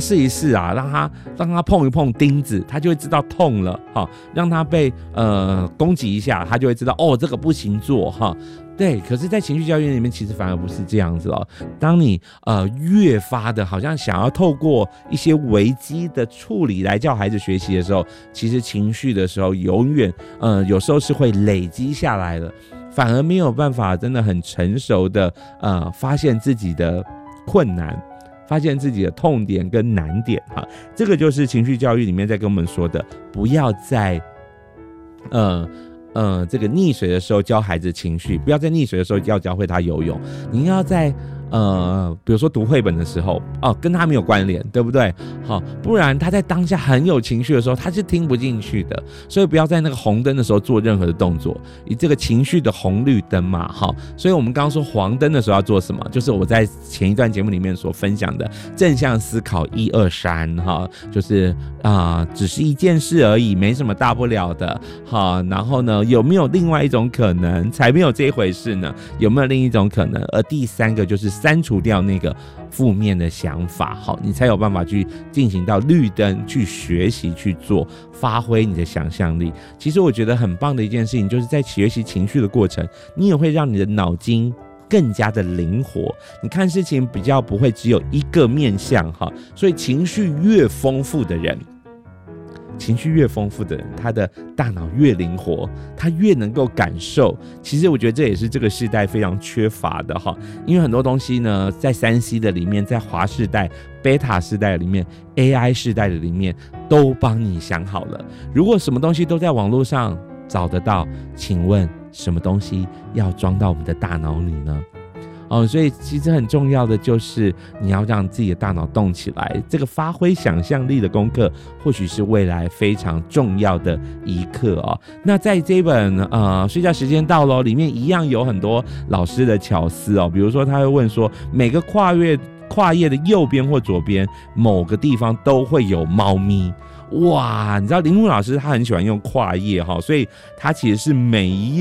试一试啊，让他碰一碰钉子，他就会知道痛了哈。让他被攻击一下，他就会知道哦，这个不行做哈。对，可是，在情绪教育里面，其实反而不是这样子哦。当你越发的，好像想要透过一些危机的处理来教孩子学习的时候，其实情绪的时候，永远有时候是会累积下来的，反而没有办法真的很成熟的发现自己的困难，发现自己的痛点跟难点哈。这个就是情绪教育里面在跟我们说的，不要在这个溺水的时候教孩子情绪，不要在溺水的时候要教会他游泳，你要在比如说读绘本的时候跟他没有关联，对不对？好，不然他在当下很有情绪的时候，他是听不进去的。所以不要在那个红灯的时候做任何的动作，以这个情绪的红绿灯嘛，好。所以我们刚刚说黄灯的时候要做什么，就是我在前一段节目里面所分享的正向思考1、2、3哈，就是只是一件事而已，没什么大不了的，好。然后呢，有没有另外一种可能？才没有这一回事呢？有没有另一种可能？而第三个就是删除掉那个负面的想法，好，你才有办法去进行到绿灯，去学习去做，发挥你的想象力。其实我觉得很棒的一件事情，就是在学习情绪的过程，你也会让你的脑筋更加的灵活，你看事情比较不会只有一个面向哈。所以情绪越丰富的人，他的大脑越灵活，他越能够感受。其实我觉得这也是这个世代非常缺乏的哈，因为很多东西呢，在3C 的里面，在滑世代、贝塔世代里面、AI 世代的里面，都帮你想好了。如果什么东西都在网络上找得到，请问什么东西要装到我们的大脑里呢？所以其实很重要的就是你要让自己的大脑动起来，这个发挥想象力的功课或许是未来非常重要的一课哦。那在这本睡觉时间到了里面一样有很多老师的巧思哦，比如说他会问说每个跨页的右边或左边某个地方都会有猫咪。哇，你知道林木老师他很喜欢用跨页哈，所以他其实是每一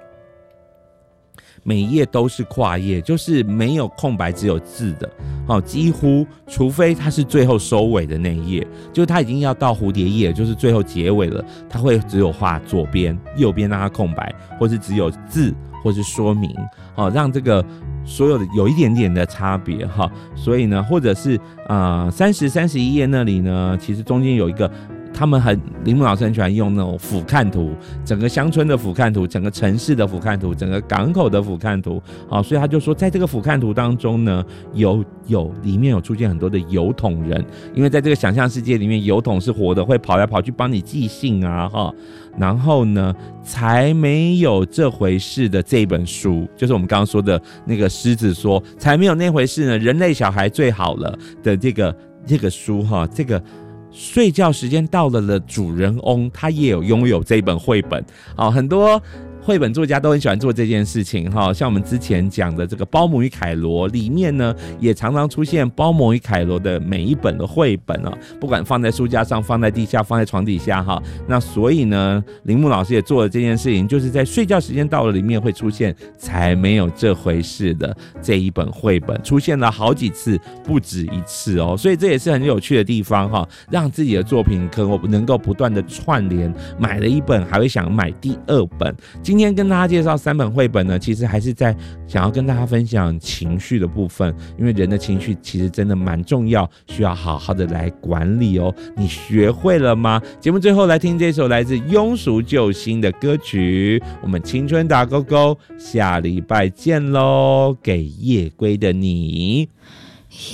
页都是跨页，就是没有空白，只有字的，几乎除非它是最后收尾的那一页，就是它已经要到蝴蝶页，就是最后结尾了，它会只有画左边，右边让它空白，或是只有字，或是说明，让这个所有的有一点点的差别哈。所以呢，或者是30、31页那里呢，其实中间有一个。林木老师很喜欢用那种俯瞰图，整个乡村的俯瞰图，整个城市的俯瞰图，整个港口的俯瞰图，所以他就说，在这个俯瞰图当中呢，里面有出现很多的邮筒人，因为在这个想象世界里面，邮筒是活的，会跑来跑去帮你寄信啊，哈。然后呢，才没有这回事的这本书，就是我们刚刚说的那个狮子说，才没有那回事呢，人类小孩最好了的这个书哈，这个。睡觉时间到了的主人翁，他也有拥有这一本绘本，很多绘本作家都很喜欢做这件事情，像我们之前讲的这个包姆与凯罗里面呢，也常常出现包姆与凯罗的每一本的绘本，不管放在书架上，放在地下，放在床底下，那所以呢，林木老师也做了这件事情，就是在睡觉时间到了里面会出现才没有这回事的这一本绘本，出现了好几次，不止一次哦，所以这也是很有趣的地方，让自己的作品能够不断的串联，买了一本还会想买第2本。今天跟大家介绍3本绘本呢，其实还是在想要跟大家分享情绪的部分，因为人的情绪其实真的蛮重要，需要好好的来管理哦。你学会了吗？节目最后来听这首来自庸俗救星的歌曲，我们青春打勾勾，下礼拜见喽！给夜归的你。